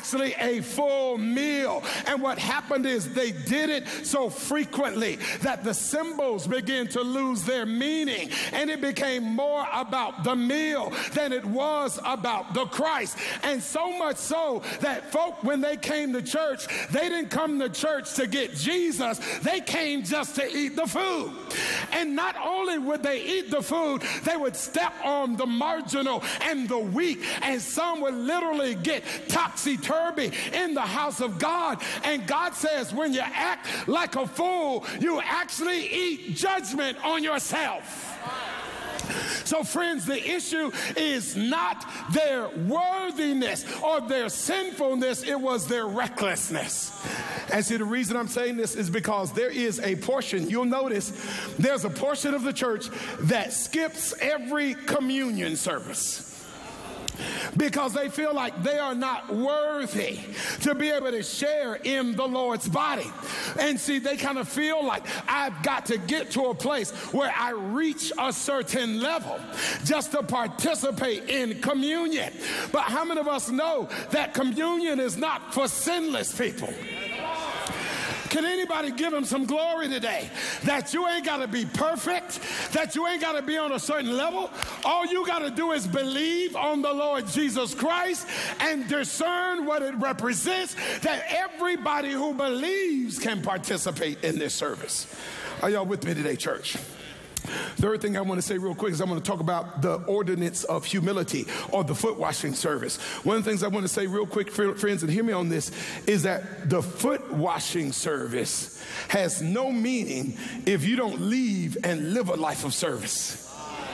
actually a full meal. And what happened is they did it so frequently that the symbols began to lose their meaning, and it became more about the meal than it was about the Christ. And so much so that folk, when they came to church, they didn't come to church to get Jesus. They came just to eat the food. And not only would they eat the food, they would step on the marginal and the weak, and some would literally get topsy-turvy in the house of God. And God says, when you act like a fool, you actually eat judgment on yourself. So friends, the issue is not their worthiness or their sinfulness, it was their recklessness. And see, the reason I'm saying this is because there is a portion, you'll notice, there's a portion of the church that skips every communion service because they feel like they are not worthy to be able to share in the Lord's body. And see, they kind of feel like I've got to get to a place where I reach a certain level just to participate in communion. But how many of us know that communion is not for sinless people? Can anybody give him some glory today? That you ain't got to be perfect, that you ain't got to be on a certain level. All you got to do is believe on the Lord Jesus Christ and discern what it represents, that everybody who believes can participate in this service. Are y'all with me today, church? Third thing I want to say real quick is I want to talk about the ordinance of humility, or the foot washing service. One of the things I want to say real quick, friends, and hear me on this, is that the foot washing service has no meaning if you don't leave and live a life of service.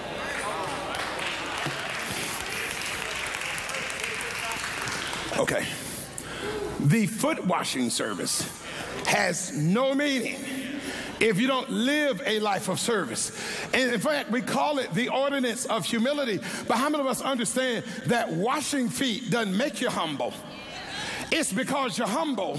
Okay. The foot washing service has no meaning if you don't live a life of service. And in fact, we call it the ordinance of humility. But how many of us understand that washing feet doesn't make you humble? It's because you're humble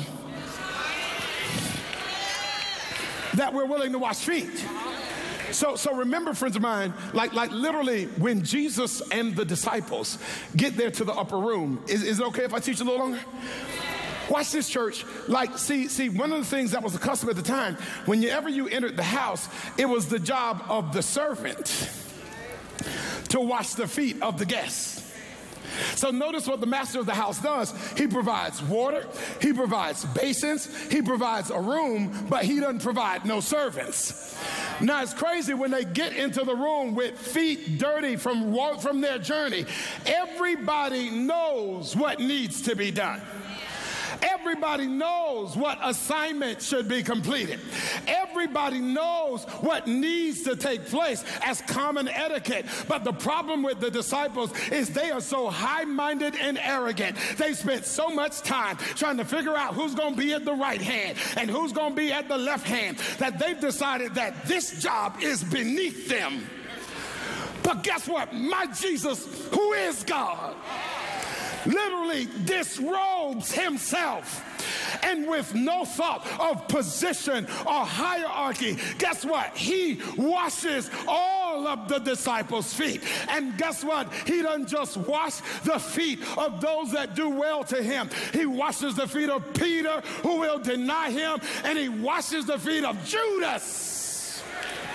that we're willing to wash feet. So remember, friends of mine, like literally when Jesus and the disciples get there to the upper room, is it okay if I teach a little longer? Watch this, church. Like, see, one of the things that was the custom at the time, whenever you entered the house, it was the job of the servant to wash the feet of the guests. So notice what the master of the house does. He provides water, he provides basins, he provides a room, but he doesn't provide no servants. Now it's crazy when they get into the room with feet dirty from their journey. Everybody knows what needs to be done. Everybody knows what assignment should be completed. Everybody knows what needs to take place as common etiquette. But the problem with the disciples is they are so high-minded and arrogant. They spent so much time trying to figure out who's going to be at the right hand and who's going to be at the left hand that they've decided that this job is beneath them. But guess what? My Jesus, who is God, literally disrobes himself, and with no thought of position or hierarchy, guess what? He washes all of the disciples' feet. And guess what? He doesn't just wash the feet of those that do well to him. He washes the feet of Peter, who will deny him, and he washes the feet of Judas,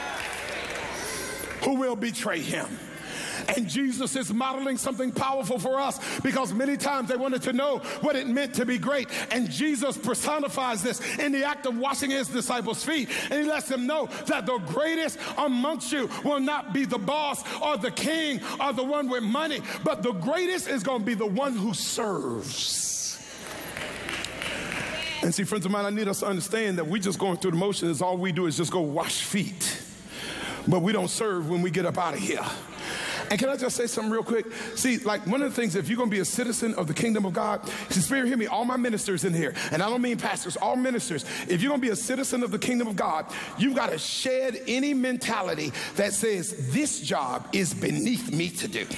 who will betray him. And Jesus is modeling something powerful for us, because many times they wanted to know what it meant to be great. And Jesus personifies this in the act of washing his disciples' feet. And he lets them know that the greatest amongst you will not be the boss or the king or the one with money, but the greatest is going to be the one who serves. And see, friends of mine, I need us to understand that we just going through the motions. All we do is just go wash feet. But we don't serve when we get up out of here. And can I just say something real quick? See, like one of the things, if you're going to be a citizen of the kingdom of God, Spirit, hear me, all my ministers in here, and I don't mean pastors, all ministers, if you're going to be a citizen of the kingdom of God, you've got to shed any mentality that says this job is beneath me to do.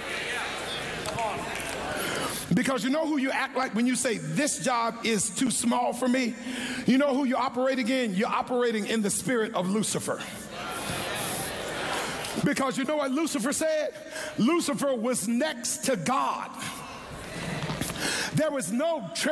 Because you know who you act like when you say this job is too small for me? You know who you're operating in? You're operating in the spirit of Lucifer. Because you know what Lucifer said? Lucifer was next to God. There was no